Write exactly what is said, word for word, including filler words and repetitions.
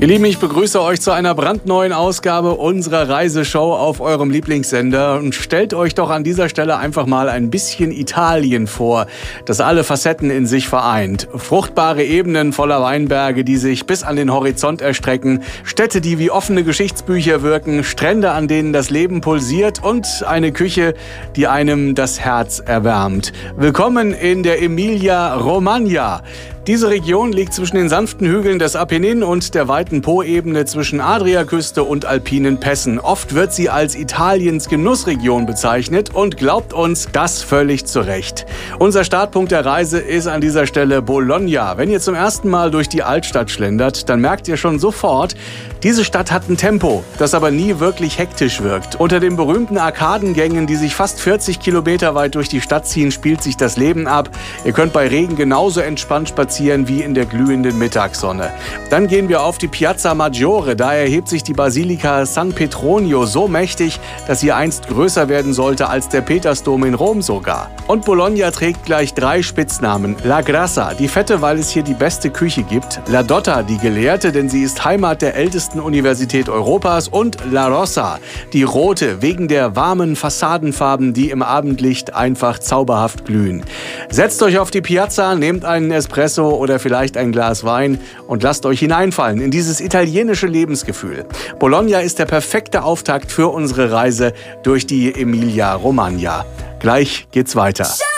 Ihr Lieben, ich begrüße euch zu einer brandneuen Ausgabe unserer Reiseshow auf eurem Lieblingssender und stellt euch doch an dieser Stelle einfach mal ein bisschen Italien vor, das alle Facetten in sich vereint. Fruchtbare Ebenen voller Weinberge, die sich bis an den Horizont erstrecken, Städte, die wie offene Geschichtsbücher wirken, Strände, an denen das Leben pulsiert und eine Küche, die einem das Herz erwärmt. Willkommen in der Emilia-Romagna. Diese Region liegt zwischen den sanften Hügeln des Apennin und der weiten Poebene zwischen Adriaküste und alpinen Pässen. Oft wird sie als Italiens Genussregion bezeichnet und glaubt uns, das völlig zu Recht. Unser Startpunkt der Reise ist an dieser Stelle Bologna. Wenn ihr zum ersten Mal durch die Altstadt schlendert, dann merkt ihr schon sofort, diese Stadt hat ein Tempo, das aber nie wirklich hektisch wirkt. Unter den berühmten Arkadengängen, die sich fast vierzig Kilometer weit durch die Stadt ziehen, spielt sich das Leben ab. Ihr könnt bei Regen genauso entspannt spazieren wie in der glühenden Mittagssonne. Dann gehen wir auf die Piazza Maggiore. Da erhebt sich die Basilika San Petronio so mächtig, dass sie einst größer werden sollte als der Petersdom in Rom sogar. Und Bologna trägt gleich drei Spitznamen. La Grassa, die Fette, weil es hier die beste Küche gibt. La Dotta, die Gelehrte, denn sie ist Heimat der ältesten Universität Europas. Und La Rossa, die Rote, wegen der warmen Fassadenfarben, die im Abendlicht einfach zauberhaft glühen. Setzt euch auf die Piazza, nehmt einen Espresso oder vielleicht ein Glas Wein und lasst euch hineinfallen in dieses italienische Lebensgefühl. Bologna ist der perfekte Auftakt für unsere Reise durch die Emilia-Romagna. Gleich geht's weiter.